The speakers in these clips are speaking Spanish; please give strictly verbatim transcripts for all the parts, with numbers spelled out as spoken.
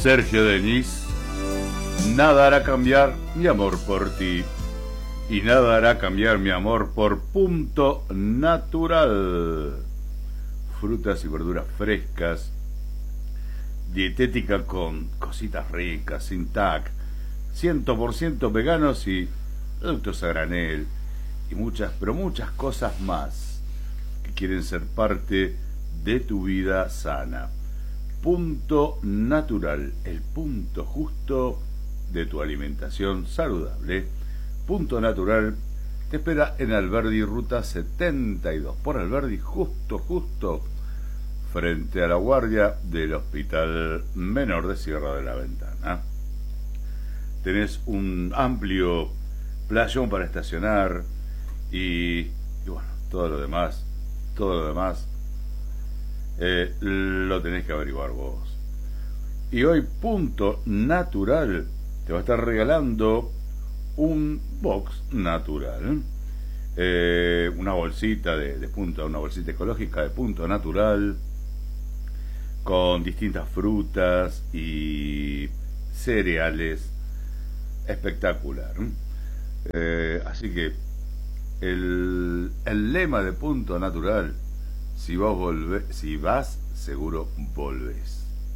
Sergio Denis. Nada hará cambiar mi amor por ti. Y nada hará cambiar mi amor por Punto Natural. Frutas y verduras frescas, dietética con cositas ricas, sin tac, cien por ciento veganos y productos a granel. Y muchas, pero muchas cosas más que quieren ser parte de tu vida sana. Punto Natural, el punto justo de tu alimentación saludable. Punto Natural te espera en Alberdi, ruta setenta y dos. Por Alberdi, justo, justo, frente a la guardia del Hospital Menor de Sierra de la Ventana. Tenés un amplio playón para estacionar y, y bueno, todo lo demás, todo lo demás eh, lo tenés que averiguar vos. Y hoy Punto Natural te va a estar regalando un box natural, eh, una bolsita de, de punto, una bolsita ecológica de Punto Natural con distintas frutas y cereales, espectacular. Eh, así que el, el lema de Punto Natural: si vos volvés, si vas, seguro volvés.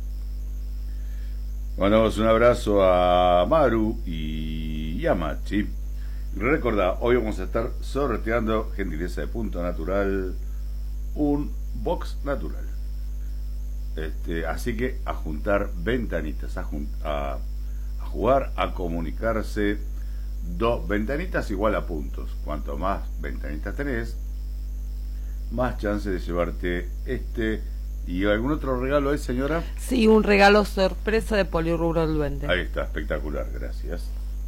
Mandamos un abrazo a Maru y a Machi. Recordá, hoy vamos a estar sorteando, gentileza de Punto Natural, un box natural. Este, así que a juntar ventanitas, a, jun a, a jugar, a comunicarse. Dos ventanitas igual a puntos. Cuanto más ventanitas tenés, más chance de llevarte este. ¿Y algún otro regalo es, señora? Sí, un regalo sorpresa de Polirrubro el Duende. Ahí está, espectacular, gracias.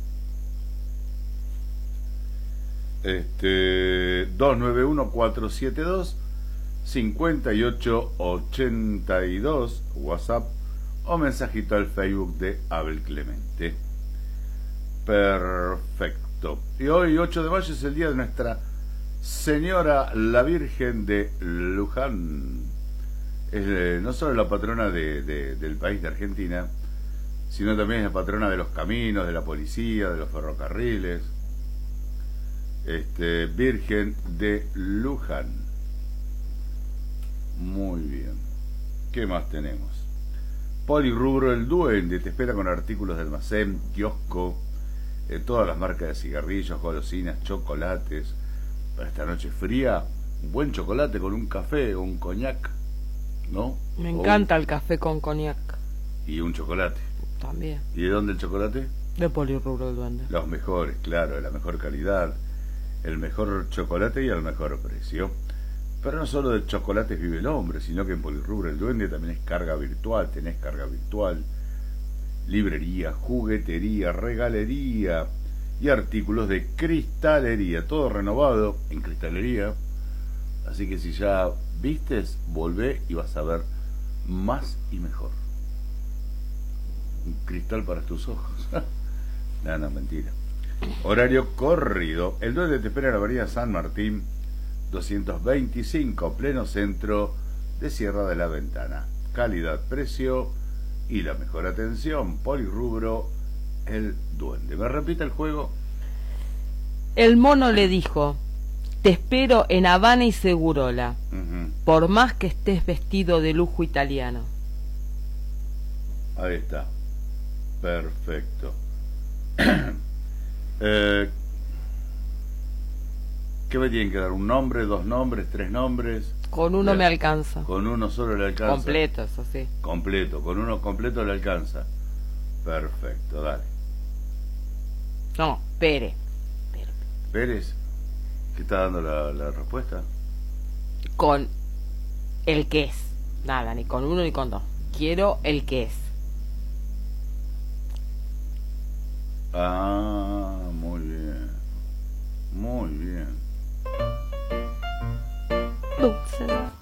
Este, dos nueve uno, cuatro siete dos, cinco ocho ocho dos, WhatsApp o mensajito al Facebook de Abel Clemente. Perfecto. Y hoy, ocho de mayo, es el día de Nuestra Señora la Virgen de Luján. Es eh, no solo la patrona de, de, del país de Argentina, sino también es la patrona de los caminos, de la policía, de los ferrocarriles. Este, Virgen de Luján. Muy bien. ¿Qué más tenemos? Polirrubro el Duende te espera con artículos de almacén, kiosco, eh, todas las marcas de cigarrillos, golosinas, chocolates. Para esta noche fría, un buen chocolate con un café o un coñac, ¿no? Me encanta un... el café con coñac. Y un chocolate. También. ¿Y de dónde el chocolate? De Polirrubro el Duende. Los mejores, claro, de la mejor calidad, el mejor chocolate y al mejor precio. Pero no solo de chocolates vive el hombre, sino que en Polirrubro el Duende también es carga virtual, tenés carga virtual, librería, juguetería, regalería y artículos de cristalería, todo renovado en cristalería. Así que si ya vistes, volvé y vas a ver más y mejor. Un cristal para tus ojos. No, no, mentira. Horario corrido. El Duende te espera en la avenida San Martín doscientos veinticinco, pleno centro de Sierra de la Ventana. Calidad, precio y la mejor atención. Polirrubro el Duende. ¿Me repite el juego? El mono le dijo: te espero en Habana y Segurola, uh-huh. por más que estés vestido de lujo italiano. Ahí está. Perfecto. eh, ¿Qué me tienen que dar? ¿Un nombre, dos nombres, tres nombres? Con uno Bien. Me alcanza. Con uno solo le alcanza. Completo, eso sí. Completo, con uno completo le alcanza. Perfecto, dale. No, Pérez. Pérez. Pérez, ¿qué está dando la, la respuesta? Con el que es. Nada, ni con uno ni con dos. Quiero el que es. Ah, muy bien. Muy bien. Dulce.